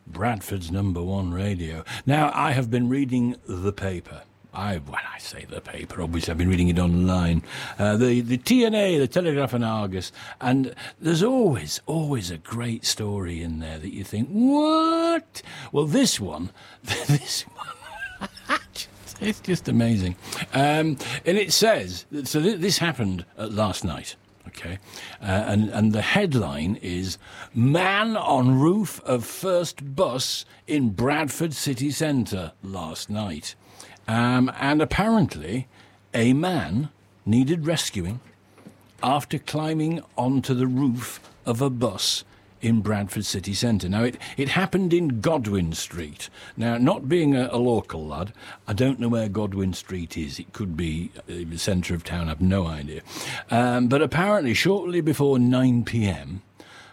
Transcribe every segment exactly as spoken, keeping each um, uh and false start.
Bradford's number one radio. Now, I have been reading the paper. I, when I say the paper, obviously I've been reading it online. Uh, the, the T N A, the Telegraph and Argus, and there's always, always a great story in there that you think, what? Well, this one, this one, it's just amazing. Um, and it says, so th- this happened uh, last night. Okay, uh, and, and the headline is, Man on Roof of First Bus in Bradford City Centre last night. Um, and apparently, a man needed rescuing after climbing onto the roof of a bus in Bradford City Centre. Now, it, it happened in Godwin Street. Now, not being a, a local lad, I don't know where Godwin Street is. It could be uh, the centre of town, I've no idea. Um, but apparently, shortly before nine p.m,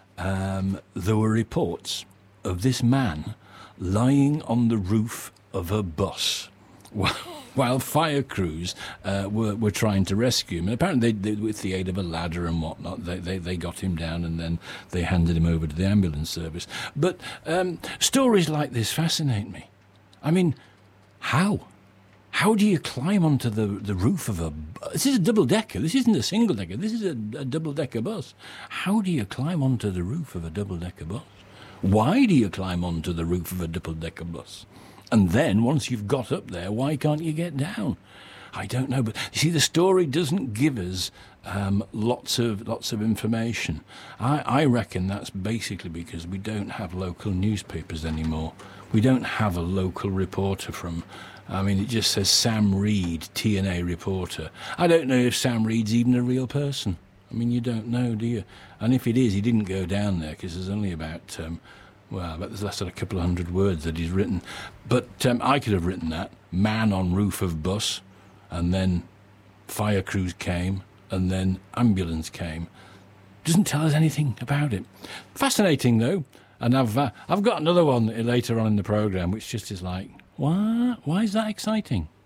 um, there were reports of this man lying on the roof of a bus while fire crews uh, were, were trying to rescue him. And apparently, they, they, with the aid of a ladder and whatnot, they, they, they got him down and then they handed him over to the ambulance service. But um, stories like this fascinate me. I mean, how? How do you climb onto the, the roof of a... This is a double-decker. This isn't a single-decker. This is a, a double-decker bus. How do you climb onto the roof of a double-decker bus? Why do you climb onto the roof of a double-decker bus? And then, once you've got up there, why can't you get down? I don't know. But, you see, the story doesn't give us um, lots of lots of information. I, I reckon that's basically because we don't have local newspapers anymore. We don't have a local reporter from... I mean, it just says Sam Reed, T N A reporter. I don't know if Sam Reed's even a real person. I mean, you don't know, do you? And if it is, he didn't go down there because there's only about... Um, Well, I bet there's less than a couple of hundred words that he's written. But um, I could have written that. Man on roof of bus. And then fire crews came. And then ambulance came. Doesn't tell us anything about it. Fascinating, though. And I've uh, I've got another one later on in the programme, which just is like, what? Why is that exciting?